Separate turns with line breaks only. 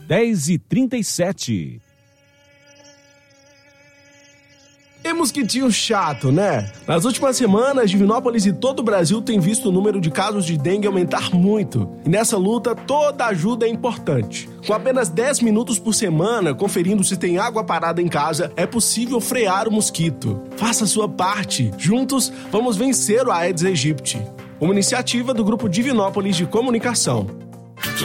10h37.
E mosquitinho chato, né? Nas últimas semanas, Divinópolis e todo o Brasil têm visto o número de casos de dengue aumentar muito. E nessa luta, toda ajuda é importante. Com apenas 10 minutos por semana, conferindo se tem água parada em casa, é possível frear o mosquito. Faça a sua parte. Juntos, vamos vencer o Aedes aegypti. Uma iniciativa do Grupo Divinópolis de Comunicação.